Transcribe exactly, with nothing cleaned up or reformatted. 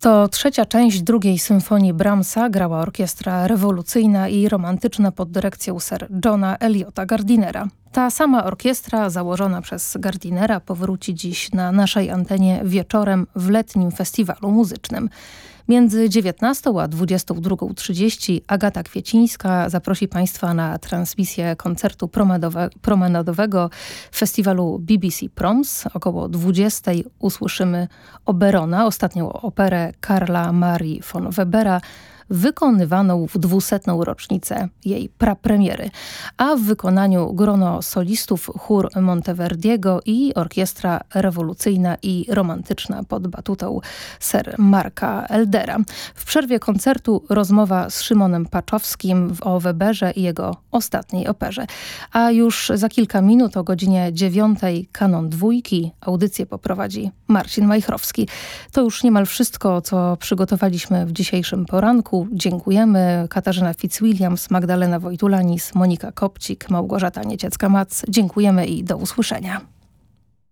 To trzecia część drugiej symfonii Brahmsa grała orkiestra rewolucyjna i romantyczna pod dyrekcją Sir Johna Eliota Gardinera. Ta sama orkiestra, założona przez Gardinera, powróci dziś na naszej antenie wieczorem w letnim festiwalu muzycznym. Między dziewiętnastą a dwudziestą drugą trzydzieści Agata Kwiecińska zaprosi Państwa na transmisję koncertu promenadowe, promenadowego festiwalu B B C Proms. Około dwudziestej usłyszymy Oberona, ostatnią operę Karla Marii von Webera, wykonywaną w dwusetną rocznicę jej prapremiery, a w wykonaniu grono solistów chór Monteverdiego i orkiestra rewolucyjna i romantyczna pod batutą Sir Marka Eldera. W przerwie koncertu rozmowa z Szymonem Paczowskim o Weberze i jego ostatniej operze. A już za kilka minut o godzinie dziewiątej kanon dwójki. Audycję poprowadzi Marcin Majchrowski. To już niemal wszystko, co przygotowaliśmy w dzisiejszym poranku. Dziękujemy. Katarzyna Fitzwilliams, Magdalena Wojtulanis, Monika Kopcik, Małgorzata Nieciecka-Mac. Dziękujemy i do usłyszenia.